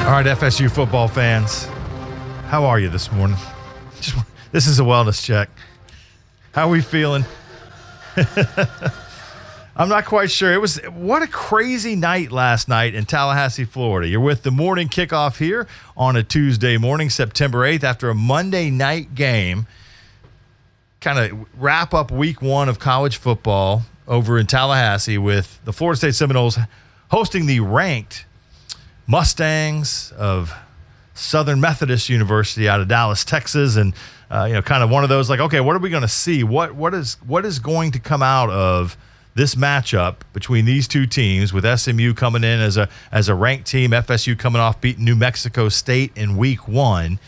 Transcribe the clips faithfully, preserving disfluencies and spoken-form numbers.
All right, F S U football fans, how are you this morning? Just, this is a wellness check. How are we feeling? I'm not quite sure. It was what a crazy night last night in Tallahassee, Florida. You're with the morning kickoff here on a Tuesday morning, September eighth, after a Monday night game. Kind of wrap up week one of college football over in Tallahassee with the Florida State Seminoles hosting the ranked Mustangs of Southern Methodist University out of Dallas, Texas, and uh, you know, kind of one of those like, okay, what are we going to see? What what is what is going to come out of this matchup between these two teams? With S M U coming in as a as a ranked team, F S U coming off beating New Mexico State in week one,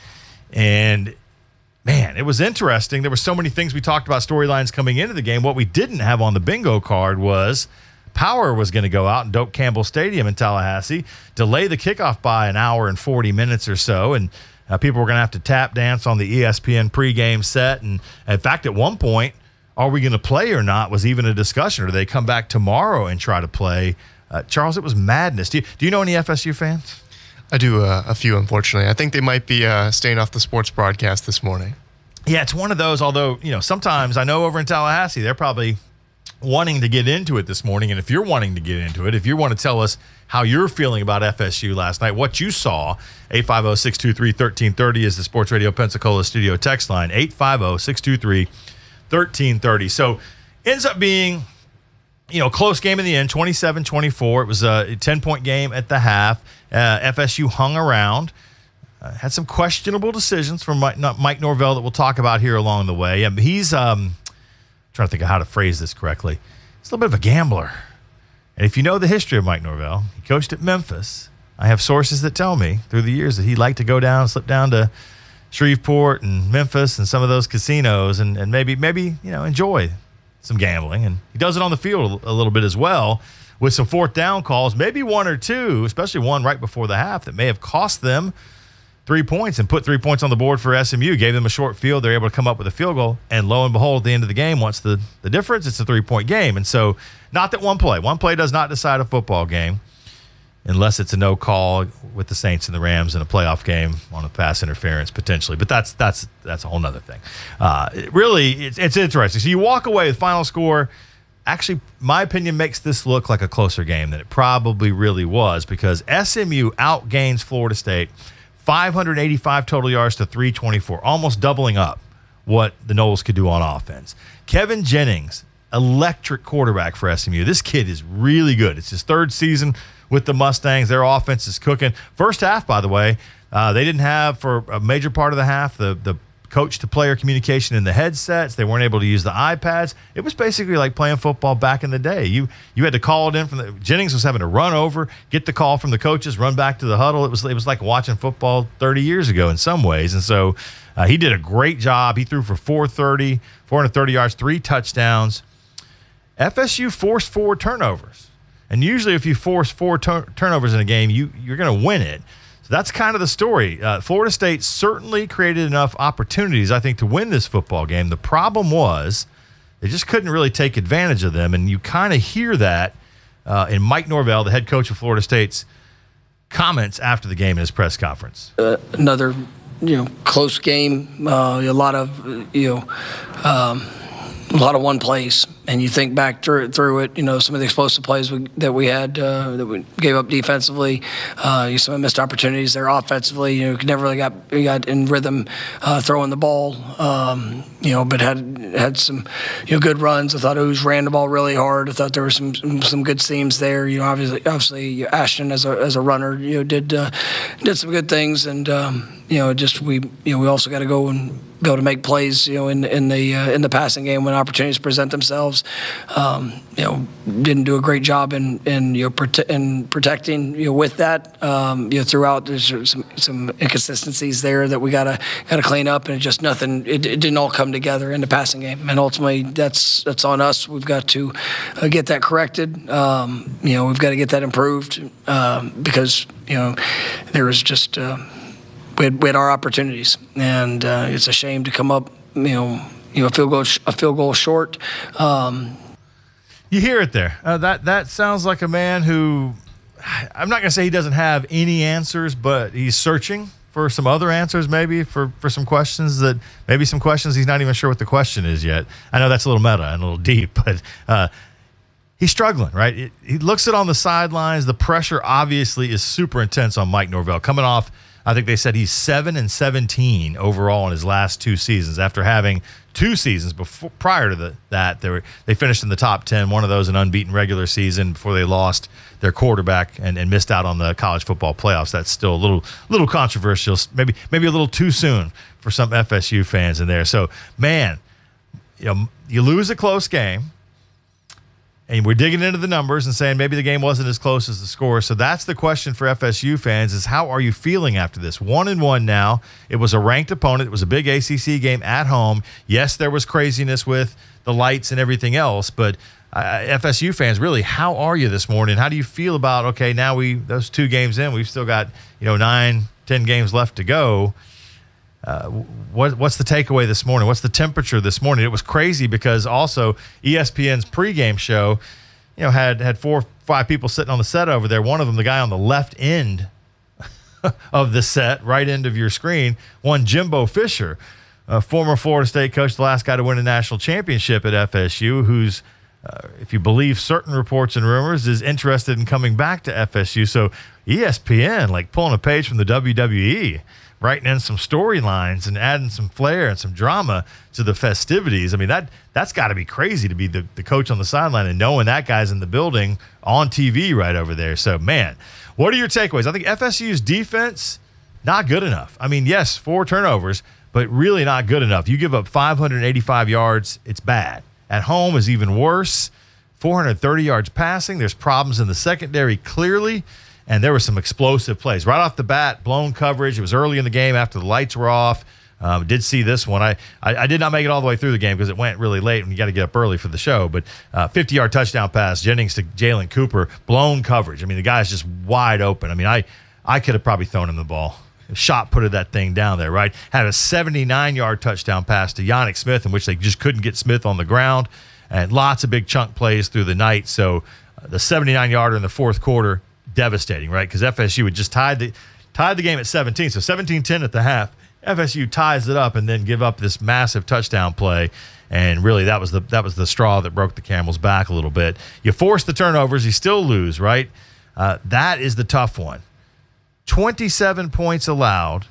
and man, it was interesting. There were so many things we talked about, storylines coming into the game. What we didn't have on the bingo card was power was going to go out in Doak Campbell Stadium in Tallahassee, delay the kickoff by an hour and forty minutes or so, and uh, people were going to have to tap dance on the E S P N pregame set. And in fact, at one point, are we going to play or not was even a discussion. Or do they come back tomorrow and try to play? Uh, Charles, it was madness. Do you, do you know any F S U fans? I do uh, a few, unfortunately. I think they might be uh, staying off the sports broadcast this morning. Yeah, it's one of those, although, you know, sometimes I know over in Tallahassee, they're probably wanting to get into it this morning. And if you're wanting to get into it, if you want to tell us how you're feeling about F S U last night, what you saw, eight five zero, six two three, one three three zero is the Sports Radio Pensacola studio text line, eight five zero, six two three, one three three zero. So ends up being, you know, close game in the end, twenty-seven twenty-four. It was a ten-point game at the half. Uh, F S U hung around. Uh, had some questionable decisions from Mike, Mike Norvell that we'll talk about here along the way. Yeah, he's um, trying to think of how to phrase this correctly. He's a little bit of a gambler. And if you know the history of Mike Norvell, he coached at Memphis. I have sources that tell me through the years that he liked to go down, slip down to Shreveport and Memphis and some of those casinos and, and maybe, maybe you know, enjoy some gambling. And he does it on the field a little bit as well with some fourth down calls, maybe one or two, especially one right before the half that may have cost them three points and put three points on the board for S M U, gave them a short field. They're able to come up with a field goal, and lo and behold, at the end of the game, what's the, the difference? It's a three-point game. And so not that one play. One play does not decide a football game unless it's a no call with the Saints and the Rams in a playoff game on a pass interference potentially. But that's that's that's a whole nother thing. Uh, it really, it's, it's interesting. So you walk away with final score. Actually, my opinion makes this look like a closer game than it probably really was, because S M U outgains Florida State five hundred eighty-five total yards to three twenty-four, almost doubling up what the Noles could do on offense. Kevin Jennings, electric quarterback for S M U. This kid is really good. It's his third season with the Mustangs. Their offense is cooking. First half, by the way, uh, they didn't have, for a major part of the half, the, the coach-to-player communication in the headsets. They weren't able to use the iPads. It was basically like playing football back in the day. You you had to call it in from the – Jennings was having to run over, get the call from the coaches, run back to the huddle. It was it was like watching football thirty years ago in some ways. And so uh, he did a great job. He threw for four thirty, four hundred thirty yards, three touchdowns. F S U forced four turnovers. And usually if you force four tur- turnovers in a game, you, you're going to win it. That's kind of the story. Uh, Florida State certainly created enough opportunities, I think, to win this football game. The problem was they just couldn't really take advantage of them, and you kind of hear that uh, in Mike Norvell, the head coach of Florida State's comments after the game in his press conference. Uh, another, you know, close game. Uh, a lot of, you know, um, a lot of one plays. And you think back through, through it, you know, some of the explosive plays we, that we had uh, that we gave up defensively, uh, some of the missed opportunities there offensively. You know, never really got got in rhythm uh, throwing the ball, um, you know, but had had some you know good runs. I thought Ooze ran the ball really hard. I thought there were some some good themes there. You know, obviously, obviously Ashton as a as a runner, you know, did uh, did some good things, and um, you know, just we you know we also got to go and be able to make plays, you know, in in the uh, in the passing game when opportunities present themselves. Um, you know, didn't do a great job in in you know prote- in protecting you know with that. Um, you know, throughout there's some some inconsistencies there that we gotta gotta clean up, and it just nothing. It, it didn't all come together in the passing game, and ultimately that's that's on us. We've got to uh, get that corrected. Um, you know, we've got to get that improved um, because you know there was just. Uh, We had, we had our opportunities, and uh, it's a shame to come up, you know, you know, a field goal, a field goal short. Um, you hear it there. Uh, that that sounds like a man who I'm not going to say he doesn't have any answers, but he's searching for some other answers, maybe for, for some questions that maybe some questions he's not even sure what the question is yet. I know that's a little meta and a little deep, but uh, he's struggling, right? It, he looks it on the sidelines. The pressure obviously is super intense on Mike Norvell. Coming off, I think they said he's seven and seventeen overall in his last two seasons after having two seasons before prior to the, that. They were they finished in the top ten, one of those an unbeaten regular season before they lost their quarterback and, and missed out on the college football playoffs. That's still a little little controversial, maybe maybe a little too soon for some F S U fans in there. So, man, you know, you lose a close game. And we're digging into the numbers and saying maybe the game wasn't as close as the score. So that's the question for F S U fans is how are you feeling after this? One and one now. It was a ranked opponent. It was a big A C C game at home. Yes, there was craziness with the lights and everything else. But uh, F S U fans, really, how are you this morning? How do you feel about, okay, now we those two games in, we've still got, you know, nine, ten games left to go. Uh, what, what's the takeaway this morning? What's the temperature this morning? It was crazy because also E S P N's pregame show, you know, had had four or five people sitting on the set over there. One of them, the guy on the left end of the set, right end of your screen, one Jimbo Fisher, a former Florida State coach, the last guy to win a national championship at F S U, who's, uh, if you believe certain reports and rumors, is interested in coming back to F S U. So E S P N, like pulling a page from the W W E, writing in some storylines and adding some flair and some drama to the festivities. I mean, that, that's got to be crazy to be the, the coach on the sideline and knowing that guy's in the building on T V right over there. So, man, what are your takeaways? I think F S U's defense, not good enough. I mean, yes, four turnovers, but really not good enough. You give up five hundred eighty-five yards, it's bad. At home is even worse. four hundred thirty yards passing. There's problems in the secondary clearly. And there were some explosive plays. Right off the bat, blown coverage. It was early in the game after the lights were off. Um, did see this one. I, I I did not make it all the way through the game because it went really late and you got to get up early for the show. But uh, fifty-yard touchdown pass, Jennings to Jalen Cooper, blown coverage. I mean, the guy's just wide open. I mean, I, I could have probably thrown him the ball. Shot putted that thing down there, right? Had a seventy-nine-yard touchdown pass to Yannick Smith in which they just couldn't get Smith on the ground. And lots of big chunk plays through the night. So uh, the seventy-nine-yarder in the fourth quarter, devastating, right? Because F S U had just tied the tied the game at seventeen, so seventeen ten at the half. F S U ties it up and then give up this massive touchdown play, and really that was the that was the straw that broke the camel's back a little bit. You force the turnovers, you still lose, right? Uh, that is the tough one. twenty-seven points allowed,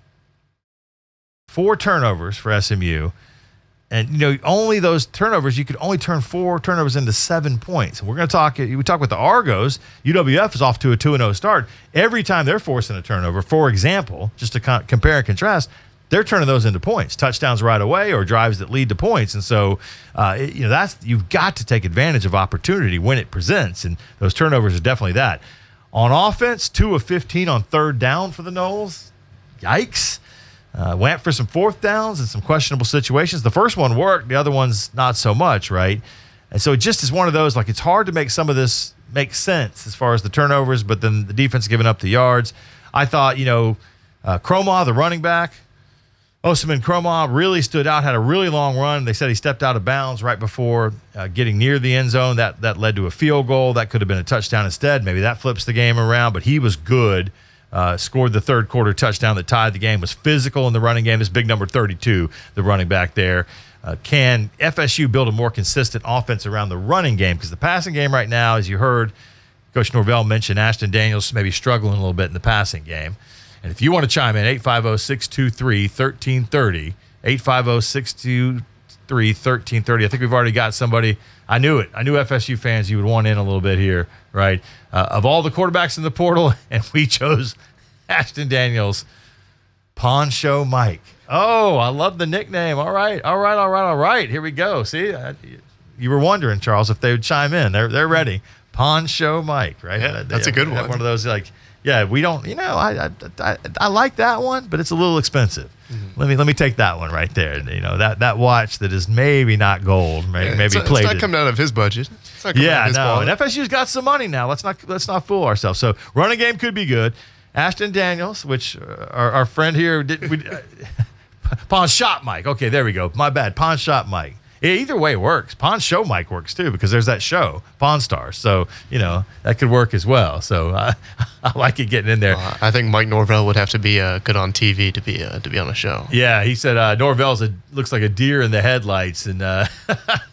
four turnovers for S M U. And, you know, only those turnovers, you could only turn four turnovers into seven points. And we're going to talk, we talk with the Argos. U W F is off to a two and oh start. Every time they're forcing a turnover, for example, just to co- compare and contrast, they're turning those into points, touchdowns right away or drives that lead to points. And so, uh, it, you know, that's, you've got to take advantage of opportunity when it presents. And those turnovers are definitely that. On offense, two of fifteen on third down for the Noles. Yikes. Uh, went for some fourth downs and some questionable situations. The first one worked. The other one's not so much, right? And so it just is one of those, like, it's hard to make some of this make sense as far as the turnovers, but then the defense giving up the yards. I thought, you know, uh, Cromah, the running back, Osimhen Cromah really stood out, had a really long run. They said he stepped out of bounds right before uh, getting near the end zone. That, that led to a field goal. That could have been a touchdown instead. Maybe that flips the game around, but he was good. Uh, scored the third quarter touchdown that tied the game, was physical in the running game. This big number thirty-two, the running back there. Uh, can F S U build a more consistent offense around the running game? Because the passing game right now, as you heard Coach Norvell mention, Ashton Daniels maybe struggling a little bit in the passing game. And if you want to chime in, eight five zero, six two three, one three three zero, eight five zero, six two three, one three three zero. I think we've already got somebody. I knew it. I knew F S U fans, you would want in a little bit here, right? Uh, of all the quarterbacks in the portal, and we chose Ashton Daniels, Pawn Show Mike. Oh, I love the nickname. All right, all right, all right, all right. Here we go. See, I, you were wondering, Charles, if they would chime in. They're they're ready. Pawn Show Mike, right? Yeah, that's they, a good one. one. One of those like, yeah, we don't, you know, I I, I, I like that one, but it's a little expensive. Mm-hmm. Let me let me take that one right there. You know, that that watch that is maybe not gold, maybe, yeah, maybe it's, plated. It's not coming out of his budget. It's not coming yeah, out of his no. wallet. And F S U's got some money now. Let's not let's not fool ourselves. So running game could be good. Ashton Daniels, which uh, our, our friend here did, we, uh, Pawn Shot Mike. Okay, there we go. My bad. Pawn Shot Mike. either way works. Pawn's show mic works too because there's that show, Pawn Stars. So, you know, that could work as well. So uh, I like it getting in there. Uh, I think Mike Norvell would have to be uh, good on T V to be uh, to be on a show. Yeah, he said uh, Norvell's a, looks like a deer in the headlights, and uh,